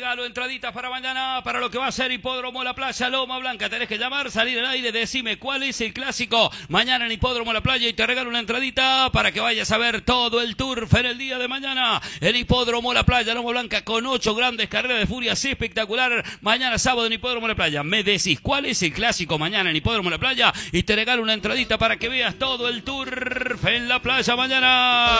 regalo entraditas para mañana, para lo que va a ser Hipódromo La Playa, Loma Blanca. Tenés que llamar, salir al aire, decime cuál es el clásico mañana en Hipódromo La Playa y te regalo una entradita para que vayas a ver todo el turf en el día de mañana en Hipódromo La Playa, Loma Blanca, con 8 grandes carreras de furia, así espectacular. Mañana sábado en Hipódromo La Playa. Me decís cuál es el clásico mañana en Hipódromo La Playa y te regalo una entradita para que veas todo el turf en la playa mañana.